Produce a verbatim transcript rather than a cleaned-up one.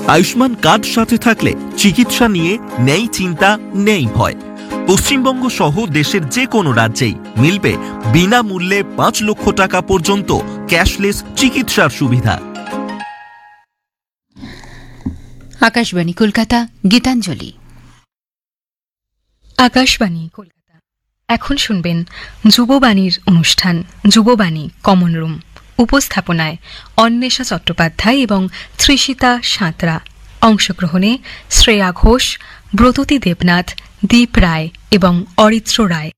Ayushman card সাথে থাকলে চিকিৎসা নিয়ে নেই চিন্তা, নেই ভয়। পশ্চিমবঙ্গ সহ দেশের যে কোনো রাজ্যেই মিলবে বিনামূল্যে পাঁচ লক্ষ টাকা পর্যন্ত ক্যাশলেস চিকিৎসার সুবিধা। আকাশবাণী কলকাতা, গীতাঞ্জলি। আকাশবাণী কলকাতা। এখন শুনবেন যুববাণীর অনুষ্ঠান যুববাণী কমন রুম। উপস্থাপনায় অন্বেষা চট্টোপাধ্যায় এবং তৃষিতা সাঁতরা। অংশগ্রহণে শ্রেয়া ঘোষ, ব্রততী দেবনাথ, দীপ রায় এবং অরিত্র রায়।